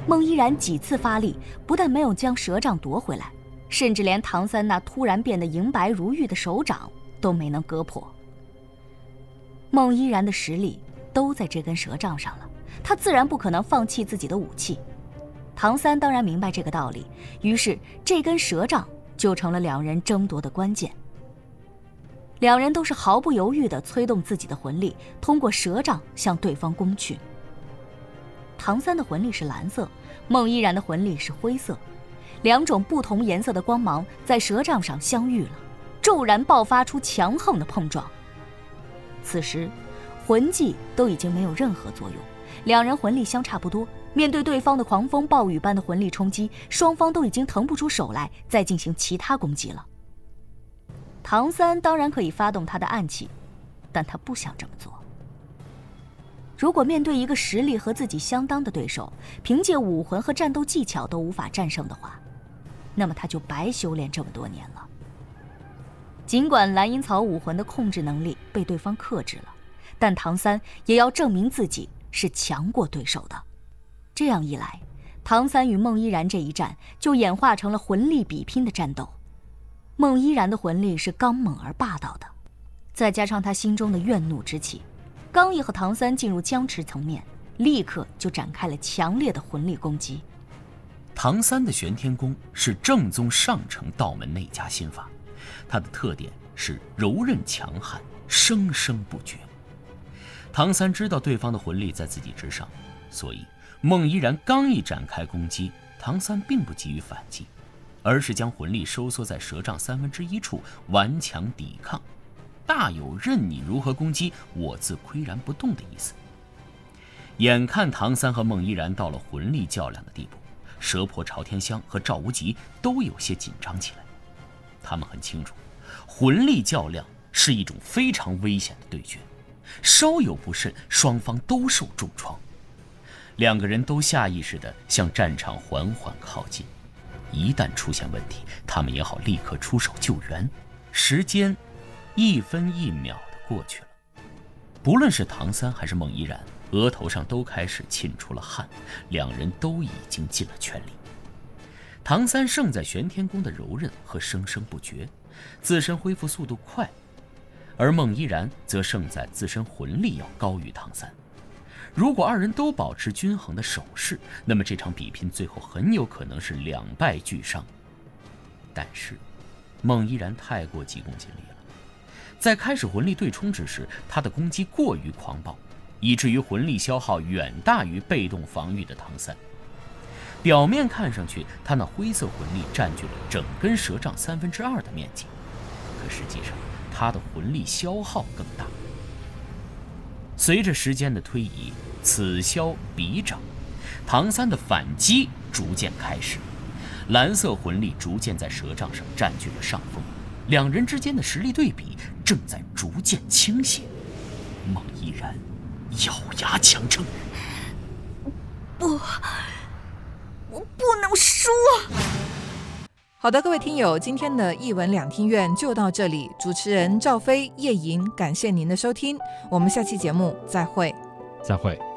孟依然几次发力，不但没有将蛇杖夺回来，甚至连唐三那突然变得银白如玉的手掌都没能割破。孟依然的实力都在这根蛇杖上了，他自然不可能放弃自己的武器。唐三当然明白这个道理，于是这根蛇杖就成了两人争夺的关键。两人都是毫不犹豫地催动自己的魂力，通过蛇杖向对方攻去。唐三的魂力是蓝色，孟依然的魂力是灰色，两种不同颜色的光芒在蛇杖上相遇了，骤然爆发出强横的碰撞。此时魂技都已经没有任何作用，两人魂力相差不多，面对对方的狂风暴雨般的魂力冲击，双方都已经腾不出手来再进行其他攻击了。唐三当然可以发动他的暗器，但他不想这么做。如果面对一个实力和自己相当的对手，凭借武魂和战斗技巧都无法战胜的话，那么他就白修炼这么多年了。尽管蓝银草武魂的控制能力被对方克制了，但唐三也要证明自己是强过对手的。这样一来，唐三与孟依然这一战就演化成了魂力比拼的战斗。孟依然的魂力是刚猛而霸道的，再加上他心中的怨怒之气，刚一和唐三进入僵持层面，立刻就展开了强烈的魂力攻击。 唐三的玄天功是正宗上乘道门内家心法，它的特点是柔韧强悍，生生不绝。唐三知道对方的魂力在自己之上，所以孟依然刚一展开攻击，唐三并不急于反击，而是将魂力收缩在蛇杖1/3处，顽强抵抗，大有任你如何攻击，我自岿然不动的意思。眼看唐三和孟依然到了魂力较量的地步，蛇婆朝天香和赵无极都有些紧张起来。他们很清楚，魂力较量是一种非常危险的对决，稍有不慎，双方都受重创。两个人都下意识地向战场缓缓靠近，一旦出现问题，他们也好立刻出手救援。时间一分一秒地过去了，不论是唐三还是孟依然，额头上都开始沁出了汗，两人都已经尽了全力。唐三胜在玄天功的柔韧和生生不绝，自身恢复速度快，而孟依然则胜在自身魂力要高于唐三。如果二人都保持均衡的手势，那么这场比拼最后很有可能是两败俱伤。但是孟依然太过急功近利了，在开始魂力对冲之时，他的攻击过于狂暴，以至于魂力消耗远大于被动防御的唐三。表面看上去，他那灰色魂力占据了整根蛇杖2/3的面积，可实际上他的魂力消耗更大。随着时间的推移，此消彼长，唐三的反击逐渐开始，蓝色魂力逐渐在蛇杖上占据了上风，两人之间的实力对比正在逐渐倾斜。孟依然咬牙强撑， 不，我不能输啊！ 好的，各位听友，今天的一文两厅院就到这里。主持人赵飞、叶莹，感谢您的收听，我们下期节目再会。 再会。